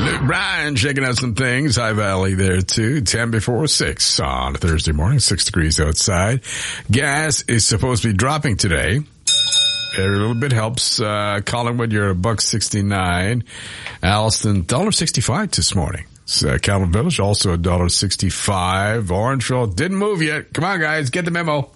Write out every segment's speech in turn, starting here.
Luke Bryan checking out some things. High Valley there too. 10 before 6 on a Thursday morning. 6 degrees outside. Gas is supposed to be dropping today. Every little bit helps. Collingwood, you're $1.69. Alliston, $1.65 this morning. Calvin Village, also $1.65. Orangeville didn't move yet. Come on, guys, get the memo.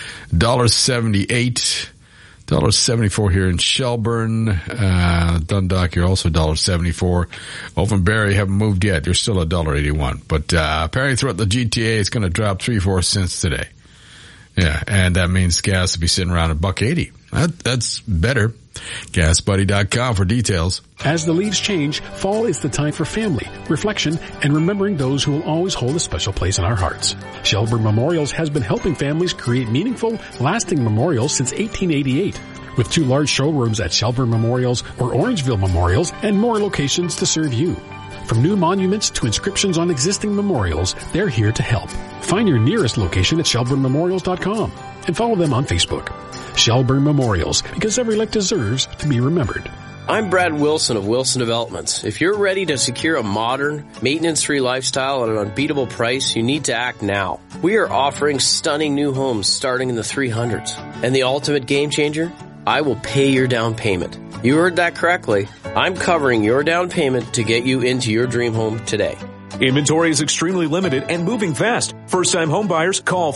$1.78. $1.74 here in Shelburne. Dundalk, you're also $1.74. Ovenberry haven't moved yet. You're still $1.81. But apparently throughout the GTA, it's going to drop 3-4 cents today. Yeah, and that means gas will be sitting around $1.80. That's better. GasBuddy.com for details. As the leaves change, fall is the time for family, reflection, and remembering those who will always hold a special place in our hearts. Shelburne Memorials has been helping families create meaningful, lasting memorials since 1888. With 2 large showrooms at Shelburne Memorials or Orangeville Memorials and more locations to serve you. From new monuments to inscriptions on existing memorials, they're here to help. Find your nearest location at ShelburneMemorials.com and follow them on Facebook. Shelburne Memorials, because every life deserves to be remembered. I'm Brad Wilson of Wilson Developments. If you're ready to secure a modern, maintenance-free lifestyle at an unbeatable price, you need to act now. We are offering stunning new homes starting in the 300s. And the ultimate game changer? I will pay your down payment. You heard that correctly. I'm covering your down payment to get you into your dream home today. Inventory is extremely limited and moving fast. First-time home buyers, call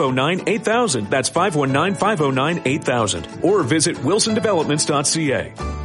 519-509-8000. That's 519-509-8000. Or visit wilsondevelopments.ca.